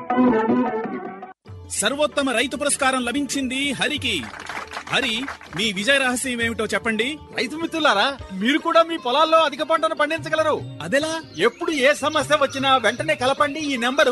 సర్వోత్తమ రైతు పురస్కారం లభించింది హరికి. హరి, మీ విజయ రహస్యం ఏమిటో చెప్పండి. రైతు మిత్రులారా, మీరు కూడా మీ పొలాల్లో అధిక పంటను పండించగలరు. అదెలా? ఎప్పుడు ఏ సమస్య వచ్చినా వెంటనే కలపండి ఈ నెంబరు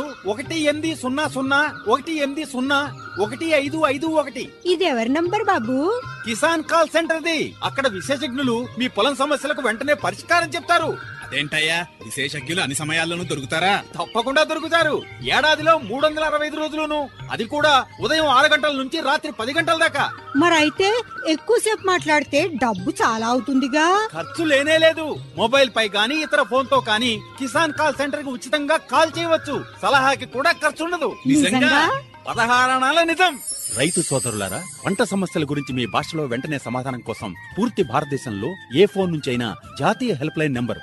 1-800-1-1-5-5-1. ఇది ఎవరి number Babu? Kisan call centre the. అక్కడ విశేషజ్ఞులు మీ పొలం సమస్యలకు వెంటనే పరిష్కారం చెప్తారు. అదేంటయ్యా, విశేషజ్ఞులు అన్ని సమయాల్లోనూ దొరుకుతారా? తప్పకుండా దొరుకుతారు. ఏడాదిలో 365 రోజులును, అది కూడా ఉదయం 6 గంటల నుంచి రాత్రి 10 గంటల దాకా. మరైతే ఎక్కువసేపు మాట్లాడితే డబ్బు చాలా అవుతుందిగా. ఖర్చు లేనే లేదు. మొబైల్ పై గానీ ఇతర ఫోన్ తో కానీ కిసాన్ కాల్ సెంటర్ కి ఉచితంగా కాల్ చేయవచ్చు. సలహాకి కూడా ఖర్చు ఉండదు. నిజంగా? 16 అణాల నిజం. రైతు సోదరులారా, పంట సమస్యల గురించి మీ భాషలో వెంటనే సమాధానం కోసం పూర్తి భారతదేశంలో ఏ ఫోన్ నుంచి అయినా జాతీయ హెల్ప్ లైన్ నంబర్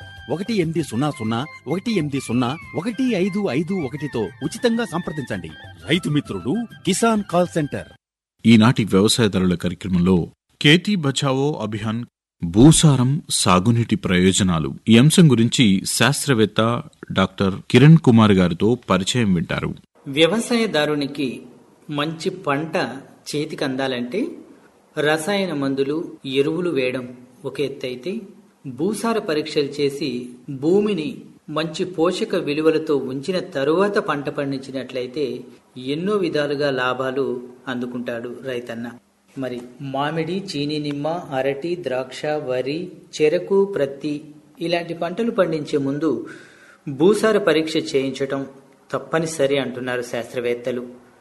1-800-1-1-1-5-5-1తో ఉచితంగా సంప్రదించండి. రైతు మిత్రుడు కిసాన్ కాల్ సెంటర్. ఈనాటి వ్యవసాయదారుల కార్యక్రమంలో ఖేతీ బచావో అభియాన్, భూసారం సాగునీటి ప్రయోజనాలు, ఈ అంశం గురించి శాస్త్రవేత్త డాక్టర్ కిరణ్ కుమార్ గారితో పరిచయం వింటారు. వ్యవసాయదారునికి మంచి పంట చేతికి అందాలంటే రసాయన మందులు, ఎరువులు వేయడం ఒక ఎత్తు అయితే, భూసార పరీక్షలు చేసి భూమిని మంచి పోషక విలువలతో ఉంచిన తరువాత పంట పండించినట్లయితే ఎన్నో విధాలుగా లాభాలు అందుకుంటాడు రైతన్న. మరి మామిడి, చీనీ నిమ్మ, అరటి, ద్రాక్ష, వరి, చెరకు, ప్రత్తి ఇలాంటి పంటలు పండించే ముందు భూసార పరీక్ష చేయించటం తప్పనిసరి అంటున్నారు శాస్త్రవేత్తలు.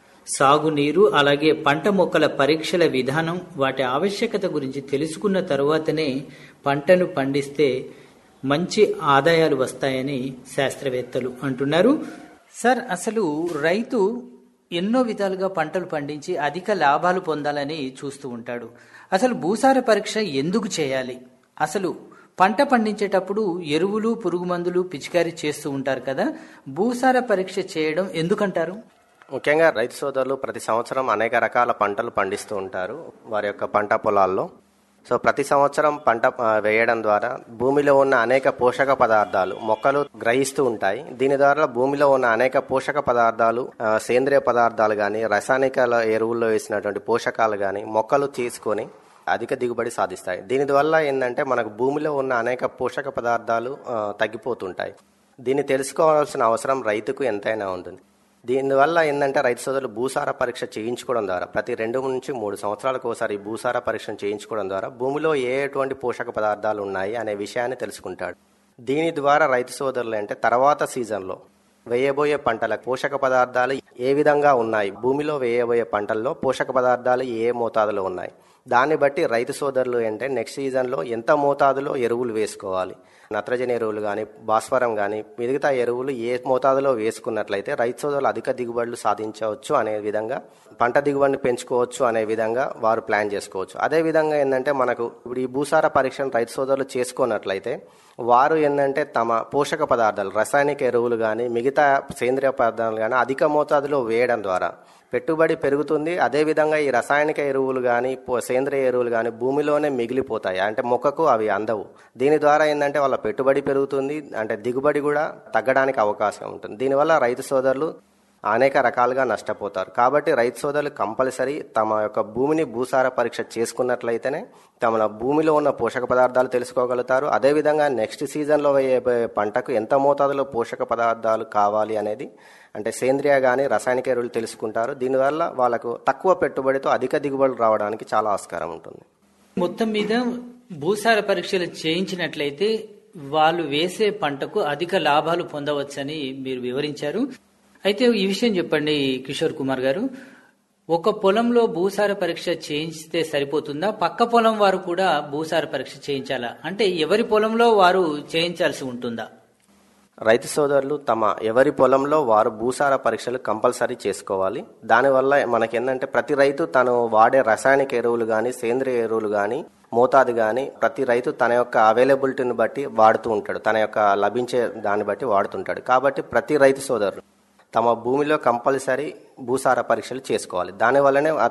సాగునీరు అలాగే పంట మొక్కల పరీక్షల విధానం, వాటి ఆవశ్యకత గురించి తెలుసుకున్న తరువాతనే పంటను పండిస్తే మంచి ఆదాయాలు వస్తాయని శాస్త్రవేత్తలు అంటున్నారు. సార్, అసలు రైతు ఎన్నో విధాలుగా పంటలు పండించి అధిక లాభాలు పొందాలని చూస్తూ ఉంటాడు. అసలు భూసార పరీక్ష ఎందుకు చేయాలి? అసలు పంట పండించేటప్పుడు ఎరువులు, పురుగు మందులు పిచికారీ చేస్తూ ఉంటారు కదా, భూసార పరీక్ష చేయడం ఎందుకంటారు? ముఖ్యంగా రైతు సోదరులు ప్రతి సంవత్సరం అనేక రకాల పంటలు పండిస్తూ ఉంటారు వారి యొక్క పంట పొలాల్లో. సో ప్రతి సంవత్సరం పంట వేయడం ద్వారా భూమిలో ఉన్న అనేక పోషక పదార్థాలు మొక్కలు గ్రహిస్తూ ఉంటాయి. దీని ద్వారా భూమిలో ఉన్న అనేక పోషక పదార్థాలు, సేంద్రియ పదార్థాలు కానీ, రసాయనిక ఎరువుల్లో వేసినటువంటి పోషకాలు కానీ మొక్కలు తీసుకొని అధిక దిగుబడి సాధిస్తాయి. దీనివల్ల ఏంటంటే మనకు భూమిలో ఉన్న అనేక పోషక పదార్థాలు తగ్గిపోతుంటాయి. దీన్ని తెలుసుకోవాల్సిన అవసరం రైతుకు ఎంతైనా ఉంటుంది. దీనివల్ల ఏంటంటే రైతు సోదరులు భూసార పరీక్ష చేయించుకోవడం ద్వారా ప్రతి 2 నుంచి 3 సంవత్సరాలకు ఒకసారి భూసార పరీక్షను చేయించుకోవడం ద్వారా భూమిలో ఎటువంటి పోషక పదార్థాలు ఉన్నాయి అనే విషయాన్ని తెలుసుకుంటాడు. దీని ద్వారా రైతు సోదరులు అంటే తర్వాత సీజన్లో వేయబోయే పంటలకు పోషక పదార్థాలు ఏ విధంగా ఉన్నాయి, భూమిలో వేయబోయే పంటల్లో పోషక పదార్థాలు ఏ మోతాదులో ఉన్నాయి, దాన్ని బట్టి రైతు సోదరులు అంటే నెక్స్ట్ సీజన్లో ఎంత మోతాదులో ఎరువులు వేసుకోవాలి, నత్రజని ఎరువులు కానీ, భాస్వరం కానీ, మిగతా ఎరువులు ఏ మోతాదులో వేసుకున్నట్లయితే రైతు సోదరులు అధిక దిగుబడులు సాధించవచ్చు అనే విధంగా, పంట దిగుబడిని పెంచుకోవచ్చు అనే విధంగా వారు ప్లాన్ చేసుకోవచ్చు. అదేవిధంగా ఏంటంటే మనకు ఇప్పుడు ఈ భూసార పరీక్షను రైతు సోదరులు చేసుకున్నట్లయితే వారు ఏంటంటే తమ పోషక పదార్థాలు, రసాయనిక ఎరువులు కానీ, మిగతా సేంద్రియ పదార్థాలు కానీ అధిక మోతాదులో వేయడం ద్వారా పెట్టుబడి పెరుగుతుంది. అదేవిధంగా ఈ రసాయనిక ఎరువులు కానీ, సేంద్రియ ఎరువులు కానీ భూమిలోనే మిగిలిపోతాయి, అంటే మొక్కకు అవి అందవు. దీని ద్వారా ఏంటంటే వాళ్ళ పెట్టుబడి పెరుగుతుంది, అంటే దిగుబడి కూడా తగ్గడానికి అవకాశం ఉంటుంది. దీనివల్ల రైతు సోదరులు అనేక రకాలుగా నష్టపోతారు. కాబట్టి రైతు సోదరులు కంపల్సరీ తమ యొక్క భూమిని భూసార పరీక్ష చేసుకున్నట్లయితేనే తమ భూమిలో ఉన్న పోషక పదార్థాలు తెలుసుకోగలుగుతారు. అదేవిధంగా నెక్స్ట్ సీజన్లో వేయే పంటకు ఎంత మోతాదులో పోషక పదార్థాలు కావాలి అనేది, అంటే సేంద్రియ కానీ రసాయనిక ఎరువులు తెలుసుకుంటారు. దీనివల్ల వాళ్ళకు తక్కువ పెట్టుబడితో అధిక దిగుబడులు రావడానికి చాలా ఆస్కారం ఉంటుంది. మొత్తం మీద భూసార పరీక్షలు చేయించినట్లయితే వాళ్ళు వేసే పంటకు అధిక లాభాలు పొందవచ్చని మీరు వివరించారు. అయితే ఈ విషయం చెప్పండి కిషోర్ కుమార్ గారు, ఒక పొలంలో భూసార పరీక్ష చేయిస్తే సరిపోతుందా? పక్క పొలం వారు కూడా భూసార పరీక్ష చేయించాలా? అంటే ఎవరి పొలంలో వారు చేయించాల్సి ఉంటుందా? రైతు సోదరులు తమ ఎవరి పొలంలో వారు భూసార పరీక్షలు కంపల్సరీ చేసుకోవాలి. దానివల్ల మనకేంటంటే ప్రతి రైతు తను వాడే రసాయనిక ఎరువులు కానీ, సేంద్రియ ఎరువులు కానీ, మోతాదు కానీ ప్రతి రైతు తన యొక్క అవైలబిలిటీని బట్టి వాడుతూ ఉంటాడు, తన యొక్క లభించే దాన్ని బట్టి వాడుతుంటాడు. కాబట్టి ప్రతి రైతు సోదరులు తమ భూమిలో కంపల్సరీ భూసార పరీక్షలు చేసుకోవాలి. దానివల్లనే